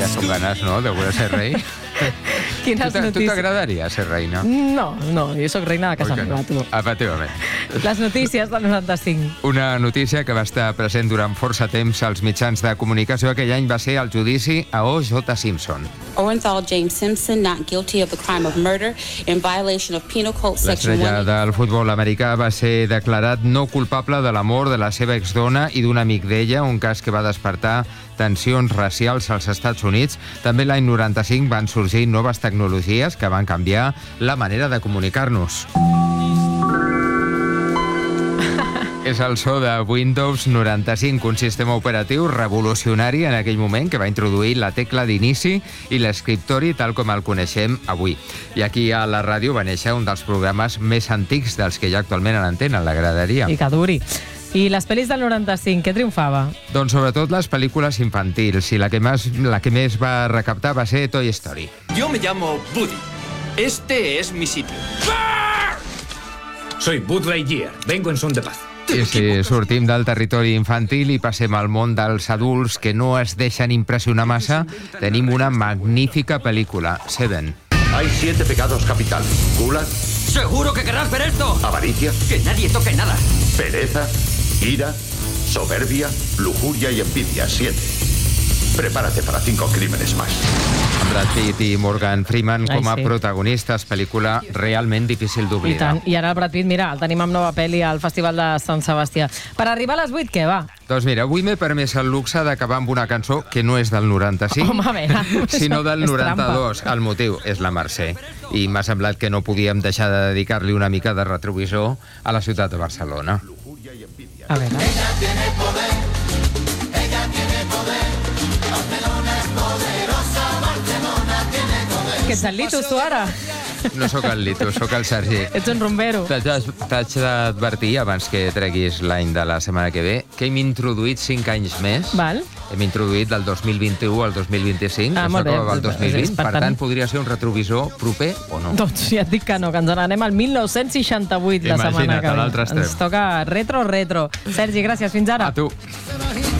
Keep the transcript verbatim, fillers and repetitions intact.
Ja són ganes, no?, de voler ser rei. Quines Tu notícies? t'agradaria ser reina? No, no, jo sóc reina de casa Oi que meva, no? tu. Efectivament. Les notícies del noranta-cinc. Una notícia que va estar present durant força temps als mitjans de comunicació aquell any va ser el judici a O J Simpson. Orenthal James Simpson not guilty of the crime of murder in violation of Penal Code Section L'estrella one. del futbol americà va ser declarat no culpable de la mort de la seva exdona i d'un amic d'ella, un cas que va despertar tensions racials als Estats Units. També l'any noranta-cinc van sorgir noves tecnologies que van canviar la manera de comunicar-nos. És el so de Windows noranta-cinc, un sistema operatiu revolucionari en aquell moment que va introduir la tecla d'inici i l'escriptori tal com el coneixem avui. I aquí a la ràdio va néixer un dels programes més antics dels que hi ha actualment a l'antena, La Graderia. I que duri. I les pel·lis del noranta-cinc, què triomfava? Doncs sobretot les pel·lícules infantils, i la que, més, la que més va recaptar va ser Toy Story. Yo me llamo Woody. Este es mi sitio. Soy Buzz Lightyear. Vengo en son de paz. I si sortim del territori infantil i passem al món dels adults que no es deixen impressionar massa, tenim una magnífica pel·lícula, Seven. Hay siete pecados capitales. Gula, ¿Seguro que querrás ver esto? avaricia, Que nadie toque nada. pereza, ira, soberbia, lujuria y envidia. Siete. Prepárate para cinco crímenes más. Brad Pitt i Morgan Freeman com a Ai, sí. protagonistes, pel·lícula realment difícil I d'oblidar. tant. I ara el Brad Pitt, mira, el tenim amb nova pel·li al Festival de Sant Sebastià. Per arribar a les vuit, què va? Doncs mira, avui m'he permès el luxe d'acabar amb una cançó que no és del noranta-cinc, Home, a veure, sinó del és noranta-dos. El motiu és la Mercè. I m'ha semblat que no podíem deixar de dedicar-li una mica de retrovisor a la ciutat de Barcelona. A veure. Que ets el Litus, tu, ara? No sóc el Lito, sóc el Sergi. Ets un rumbero. T'haig t'haig d'advertir, abans que treguis l'any de la setmana que ve, que hem introduït cinc anys més. Val. Hem introduït del dos mil vint-i-u al dos mil vint-i-cinc, Ah, que molt bé. s'acaba el dos mil vint, Per per tant- tant, podria ser un retrovisor proper o no. Doncs ja et dic que no, que ens n'anem al mil nou-cents seixanta-vuit la Imagina't, setmana que a ve. l'altre extrem. Ens toca retro, retro. Sergi, gràcies, fins ara. A tu.